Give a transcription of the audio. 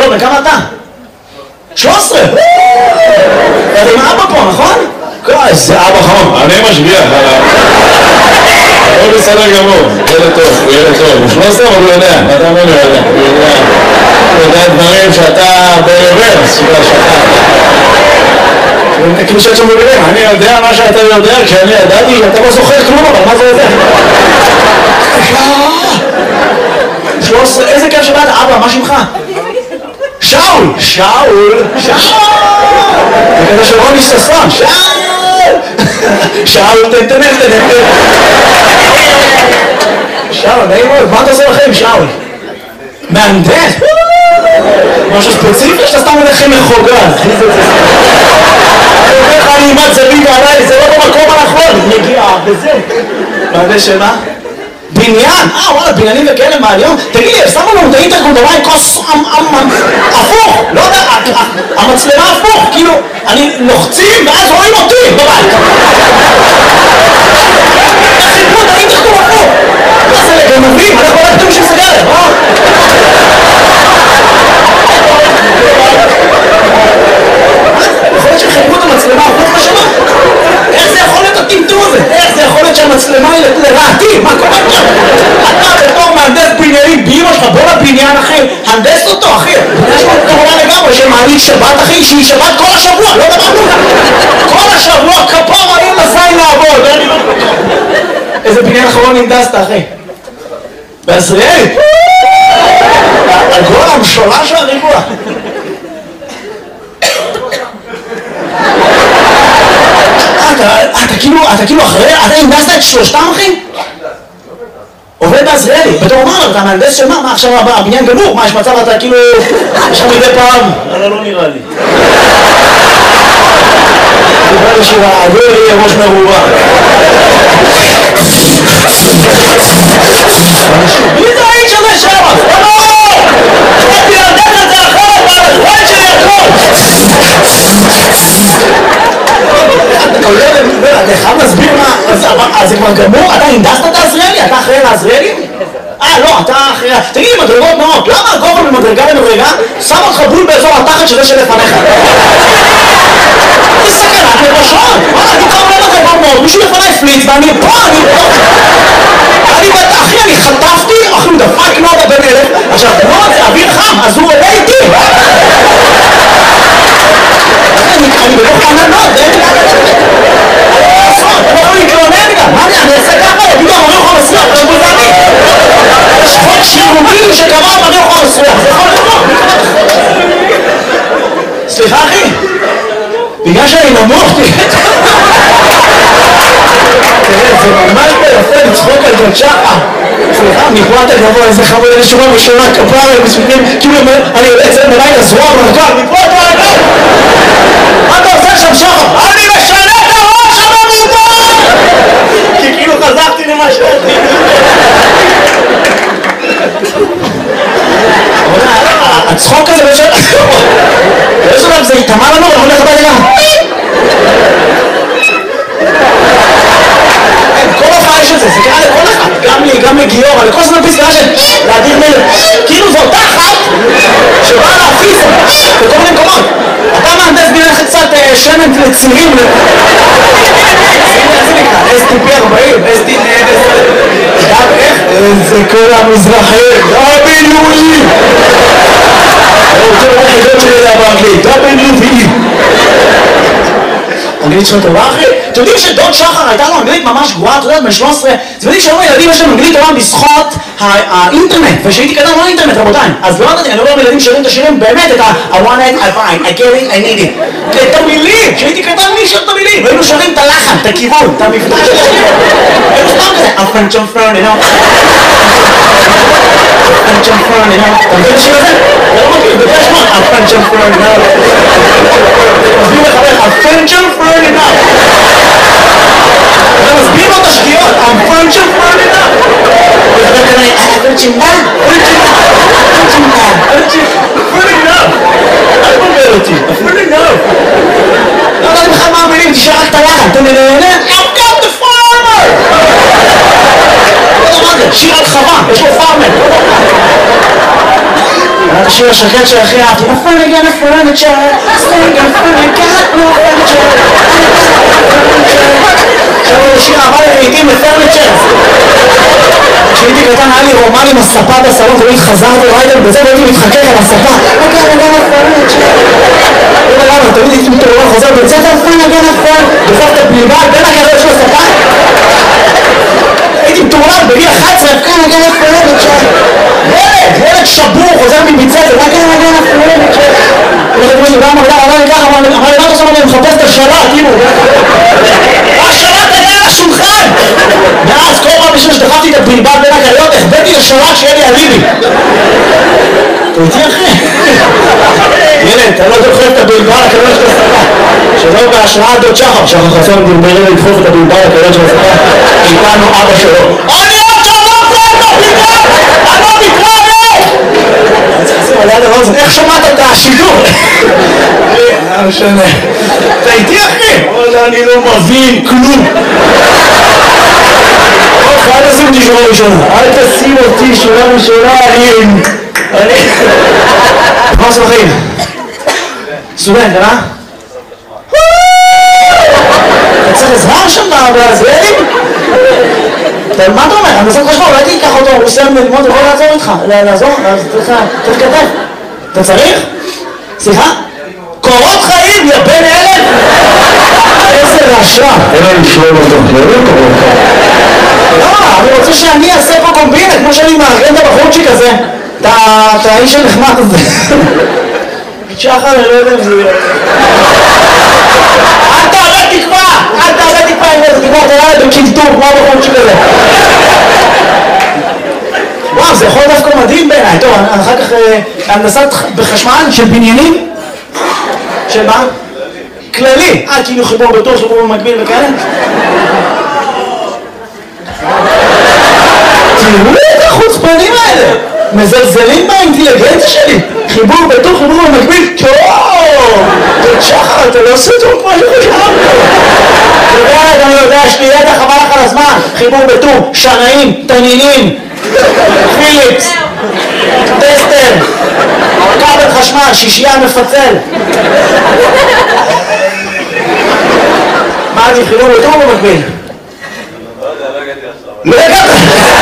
דוד, בן כמה אתה? 13! אתה עם אבא פה, נכון? זה אבא חמור, אני משגיח עליו. הוא בסדר גמור, ילד טוב, הוא ילד טוב. הוא 13 אבל הוא יודע, אתה אומר הוא יודע. הוא יודע דברים שאתה ברוורס, כאילו שאתה מבינים, אני יודע מה שאתה יודע, כשאני ידעתי, אתה לא זוכר כלום, אבל מה זה יודע? 13, איזה כיף שבאת, אבא, מה שמך? שאול! שאול! וכזה של רוני ששון, שאול! שאול, תנתנן. שאול, נעים מאוד, מה אתה עושה לכם, שאול? מהנדס? משהו ספציפי שאתה סתם הולך לכם מחוגה? אני אומר לך, אני אימת זבי ועליי, זה לא במקום הנכון, מגיע, וזה. מהנדס שמה? בניין? וואלה, בניינים וכאלה מהיום? תגיד לי, שמו לנו את האינטרקום במים כוס הפוך, לא יודע, המצלמה הפוך, כאילו, אני לוחצים ואז רואים אותי בבית. חיפו את האינטרקום הפוך. מה זה לגנבים? אנחנו לא כתוב שסגרת, יכול להיות שחיפו את המצלמה הפוך בשמה? איך זה יכול להיות הטמטום הזה? איך זה יכול להיות שהמצלמה היא לרעתי? מה קורה עכשיו? אתה בתור מהנדס בניינים באמא שלך, בוא לבניין אחי, הנדס אותו אחי. יש לו כמובן לגמרי שמעלית שבת אחי, שהיא שבת כל השבוע, לא דמנו. כל השבוע כפור אני לזין לעבוד. איזה בניין אחרון ננדסת אחי? בעזריאלי? הגול המשולש והריבוע. אתה כאילו אחרי, אתה הנדסת את שלושתם אחי? עובד בעזריאלי, בתור אומר, אתה מהנדס של מה עכשיו הבניין גמור, מה יש מצב אתה כאילו, יש לך מדי פעם? לא נראה לי. דיבר לשירה, לא יהיה ראש מרובה. מי זה האיש הזה שם? לא! אני להנדס את זה אחרת, והחבל שלי הכל! אתה חייב להסביר מה, אז זה כבר גמור? אתה הנדסת את העזריאלי? אתה אחראי לעזריאלי? לא, אתה אחראי... תגיד לי, מדרגות נאות, למה הגובה ממדרגה למדרגה שם אותך בול באזור התחת שזה שלפניך? זה סכנת נפשות! וואלה, אני קרוב למדרגות נאות, מישהו לפני פליץ ואני פה, אחי, אני חטפתי, אחי, הוא דפק נודה בן אלף, עכשיו, נוד זה אוויר חם, אז הוא עולה איתי! אני בתוך ענן נוד, זה אין לי אני יכול להתלונן גם, מה אני אעשה ככה? יגידו, אני לא יכול לסלוח, תשבו זה אני יש חוק שירוגים שקבע אני לא יכול לסלוח, זה יכול לבוא סליחה אחי בגלל שאני נמוך תראה, זה ממש ביפה לצחוק על ג'ון שחר סליחה, מפה אתה גבוה איזה חמוד איזה שורה בשורה כפרה כאילו אני יוצא מלאי לזרוע ברגל מפה אתה רגל מה אתה עושה שם שחר? אני משנה את הראש המרובה כי כאילו חזרתי למה שאתי הצחוק הזה באיזשהו לב זה יתאמה לנו ואנחנו הולך הביתה כל הופעה יש את זה, זה קרה לכל אחד גם לי, גם לגיור, לכל זמן פסקה של להדיר מלך כאילו זו אותה אחת שבאה להפיס בכל מיני מקומות אתה מהנדס בניין קצת שמן לצירים איזה נקרא, STP 40, STP איך? זה כל המזרחי WE הוא רוצה לראות חדות שלי זה באנגלית WE אנגלית שלו טובה אחי? אתם יודעים שדוד שחר הייתה לו אנגלית ממש גרועה, אתה יודעת, בן 13 אתם יודעים שהיום הילדים יש להם אנגלית טובה בזכות האינטרנט ושהייתי קדם על האינטרנט רבותיי אז לא יודעת, אני אומר לילדים שרים את השירים באמת את I want it, I find, I get it, I need it את המילים, שהייתי קדם לי שר את המילים והיינו שרים את הלחן, את הכיוון, את המבטא של השיר היינו סתם כזה I'm French on Fern, you know French on Fern, you know אתה מכיר את השיר הזה? אתה לא מכיר, בדרך כלל I'm French on Fern, you know מסביר לחבר, I'm French on Fern, you know אתה מסביר לו את השגיאות I'm French on Fern, you know וחבר כזה, פרצ'ינדה, אל תבלבל אותי, אפילו לא לא יודעת בכלל מה המילים, תשאר רק את הלחן אתה נהנה, I've got the farmer לא יודע מה זה, שיר על חווה, יש לו פארמר השיר השקט של הכי אהבתי, הפנגן הפרנצ'ר, סטנגן פרנגן הפרנצ'ר. עכשיו הוא שיר אהבה לעיתים לפרנצ'ר. כשהייתי קטן היה לי רומן עם הספה בסלון, תמיד חזרתי רייטל בזה והייתי מתחכך על הספה. הפנגן הפרנצ'ר. תמיד הייתי מתעורר חוזר בית ספר, הפנגן הפרנצ'ר. בסוף את הבלבל בין הגריות של הספה. הייתי מתעורר בגיל 11, הפנגן הפרנצ'ר. ילד שבור, חוזר מבית ספר, אמר לי, מה אתה שם? אני מחפש את השלט, אימו. השלט היה על השולחן! ואז כל פעם בשביל שדחפתי את הבלבל בין הגריות, החבאתי לשלט שיהיה לי אליבי. אתה איתי אחי? ילד, אתה לא דוחף את הבלבל לקריות של הספה. שזהו בהשראת דוד שחר, שחר חסון דלברי לדחוף את הבלבל לקריות של הספה. איתנו אבא שלו. אני עוד שלום פה, אני לא מתראה! איך שמעת את השידור? לא משנה. אתה איתי אחי? אני לא מבין כלום. אל תשים אותי שורה ראשונה. אל תשים אותי שורה ראשונה. מה עושה בחיים? סטודנט, אה? אתה צריך עזרה שם בזלדים? מה אתה אומר? אני עושה חשבון, אולי תיקח אותו, הוא סיים ללמוד, הוא יכול לעזור איתך. לעזור? צריך כתב. אתה צריך? סליחה? קורות חיים, יא בן אלף! איזה רשע! אין לנו לשלול אותו, לא, אני רוצה שאני אעשה פה קומבינה, כמו שאני מארגן את הבחורצ'יק הזה. אתה האיש הנחמד הזה. שחר, אני לא יודע אם זה יהיה. אל תעלה תקווה! אל תעלה תקווה עם איזה תקווה, תראה בקינטור, כמו הבחורצ'יק הזה. וואו, זה יכול דווקא מדהים בעיניי. טוב, אחר כך הנדסת בחשמל של בניינים. של מה? כללי. כאילו חיבור בטוח, חיבור במקביל וכאלה. תראו את החוצפנים האלה. מזלזלים באינטליגנציה שלי. חיבור בטוח, חיבור במקביל. טוב! דוד שחר, אתה לא עושה טוב כמו שחשבנו. אני יודע, יש לי ידע חבל לך על הזמן. חיבור בטור, שנאים, תנינים, פיליפס, טסטר, כבל חשמל, שישייה מפצל. מה אני חיבור בטור במקביל? לא הגעתי עכשיו. לא הגעת?